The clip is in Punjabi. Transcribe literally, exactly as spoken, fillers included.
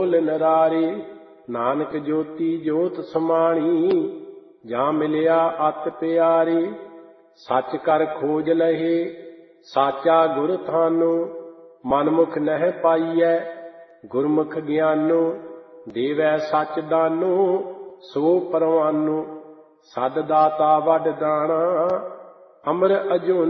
ਨਰਾਰੀ ਨਾਨਕ ਜੋਤੀ ਜੋਤ ਸਮਾਣੀ ਜਾਂ ਮਿਲਿਆ ਅਤ ਪਿਆਰੀ। ਸੱਚ ਕਰ ਖੋਜ ਲਹੇ ਸਾਚਾ ਗੁਰ ਥਾਨੋ ਮਨਮੁਖ ਨਹਿ ਪਾਈਐ ਗੁਰਮੁਖ ਗਿਆਨੋ ਦੇਵੈ ਸੱਚ ਦਾਨੋ ਸੋ ਪਰਵਾਨੋ। ਸਦ ਦਾਤਾ ਵੱਡ ਦਾਣਾ ਅਮਰ ਅਜੂਨੀ